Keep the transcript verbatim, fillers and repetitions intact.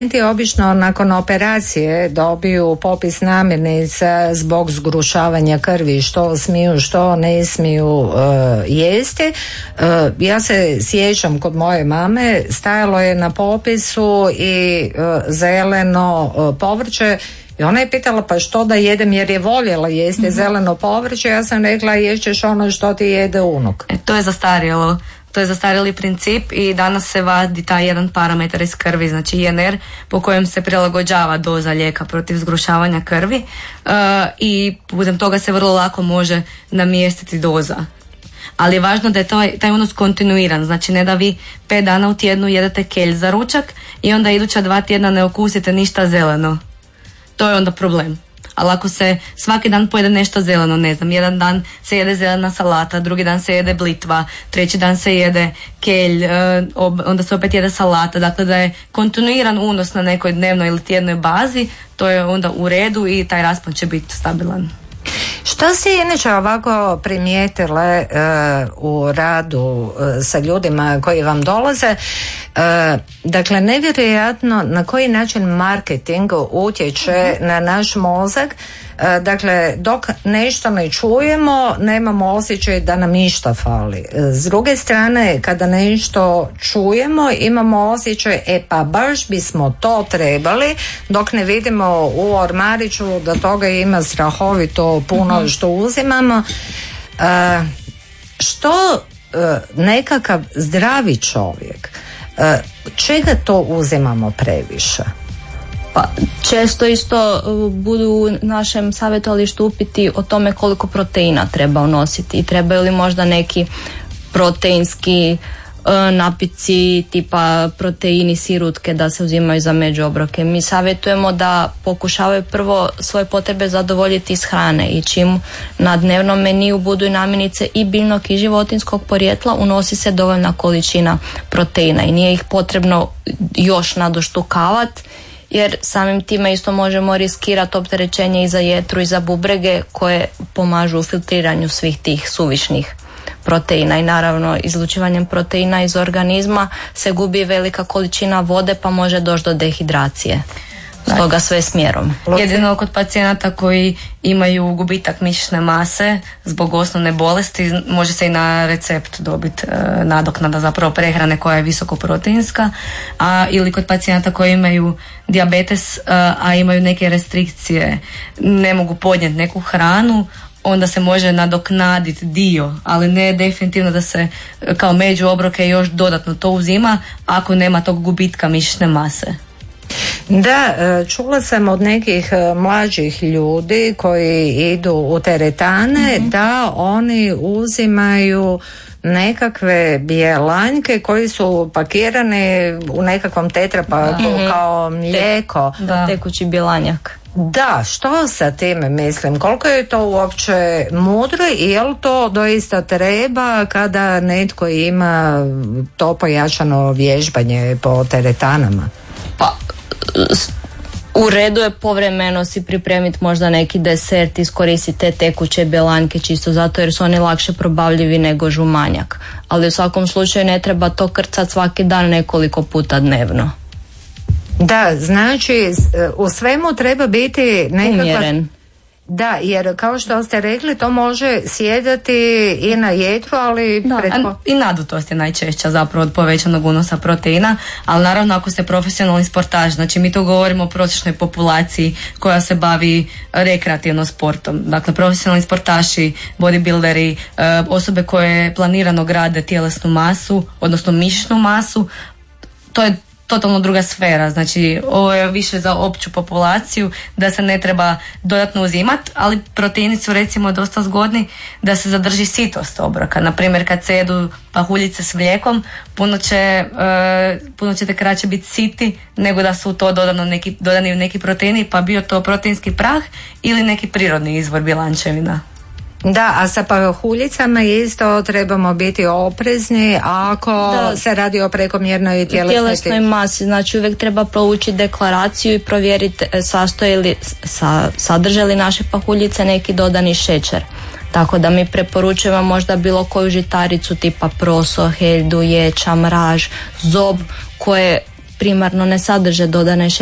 Ti obično nakon operacije dobiju popis namirnica zbog zgrušavanja krvi, što smiju, što ne smiju uh, jesti. Uh, ja se sjećam kod moje mame, stajalo je na popisu i uh, zeleno uh, povrće. I ona je pitala pa što da jedem, jer je voljela jesti mm-hmm. zeleno povrće. Ja sam rekla ješćeš ono što ti jede unuk. E, to je zastarjelo. To je zastarjeli princip i danas se vadi taj jedan parametar iz krvi, znači I N R, po kojem se prilagođava doza lijeka protiv zgrušavanja krvi uh, i putem toga se vrlo lako može namjestiti doza. Ali je važno da je taj, taj unos kontinuiran, znači ne da vi pet dana u tjednu jedete kelj za ručak i onda iduća dva tjedna ne okusite ništa zeleno. To je onda problem. Ali ako se svaki dan pojede nešto zeleno, ne znam, jedan dan se jede zelena salata, drugi dan se jede blitva, treći dan se jede kelj, onda se opet jede salata, dakle da je kontinuiran unos na nekoj dnevnoj ili tjednoj bazi, to je onda u redu i taj raspon će biti stabilan. Što si inače ovako primijetile uh, u radu uh, sa ljudima koji vam dolaze? Uh, dakle, nevjerojatno na koji način marketing utječe mm-hmm. na naš mozak. Uh, dakle, dok nešto ne čujemo, nemamo osjećaj da nam ništa fali. Uh, s druge strane, kada nešto čujemo, imamo osjećaj, e pa baš bismo to trebali, dok ne vidimo u ormariću da toga ima strahovito puno mm-hmm. što uzimamo. Uh, što uh, nekakav zdravi čovjek, uh, čega to uzimamo previše? Pa često isto budu u našem savjetovalištu upiti o tome koliko proteina treba unositi i trebaju li možda neki proteinski e, napici tipa proteini sirutke da se uzimaju za međuobroke. Mi savjetujemo da pokušavaju prvo svoje potrebe zadovoljiti iz hrane i čim na dnevnom meniju budu i namirnice i biljnog i životinjskog porijekla, unosi se dovoljna količina proteina i nije ih potrebno još nadoštukavati, jer samim time isto možemo riskirati opterećenje i za jetru i za bubrege koje pomažu u filtriranju svih tih suvišnih proteina i naravno izlučivanjem proteina iz organizma se gubi velika količina vode pa može doći do dehidracije. Stoga sve smjerom. Jedino kod pacijenata koji imaju gubitak mišićne mase zbog osnovne bolesti može se i na recept dobiti e, nadoknada zapravo prehrane koja je visokoproteinska, a ili kod pacijenata koji imaju dijabetes e, a imaju neke restrikcije, ne mogu podnijeti neku hranu, onda se može nadoknaditi dio, ali ne definitivno da se kao među obroke još dodatno to uzima ako nema tog gubitka mišićne mase. Da, čula sam od nekih mlađih ljudi koji idu u teretane mm-hmm. da oni uzimaju nekakve bjelanjke koji su pakirane u nekakvom tetrapaku mm-hmm. kao mlijeko. Da. Tekući bjelanjak. Da, što sa time mislim? Koliko je to uopće mudro i je li to doista treba kada netko ima to pojačano vježbanje po teretanama? Pa, u redu je povremeno si pripremiti možda neki desert, iskoristiti te tekuće bjelanjke čisto zato jer su oni lakše probavljivi nego žumanjak. Ali u svakom slučaju ne treba to krcati svaki dan nekoliko puta dnevno. Da, znači u svemu treba biti nekakva... Umjeren. Da, jer kao što ste rekli, to može sjedati i na jetru, ali... Da, pretko... i nadutost je najčešća zapravo od povećanog unosa proteina, ali naravno ako ste profesionalni sportaš, znači mi tu govorimo o prosječnoj populaciji koja se bavi rekreativno sportom. Dakle, profesionalni sportaši, bodybuilderi, osobe koje planirano grade tjelesnu masu, odnosno mišićnu masu, to je totalno druga sfera, znači ovo je više za opću populaciju da se ne treba dodatno uzimati, ali proteini su recimo dosta zgodni da se zadrži sitost obroka. Naprimjer kad se jedu pahuljice s mlijekom, puno, će, uh, puno ćete kraće biti siti nego da su u to dodano neki, dodani neki proteini, pa bio to proteinski prah ili neki prirodni izvor bjelančevina. Da, a sa pahuljicama isto trebamo biti oprezni ako da, se radi o prekomjernoj tjelesnoj, tjelesnoj masi. Znači uvijek treba proučiti deklaraciju i provjeriti sastoje li, sa, sadrže li naše pahuljice neki dodani šećer. Tako da mi preporučujemo možda bilo koju žitaricu tipa proso, heljdu, ječam, raž, zob koje primarno ne sadrže dodane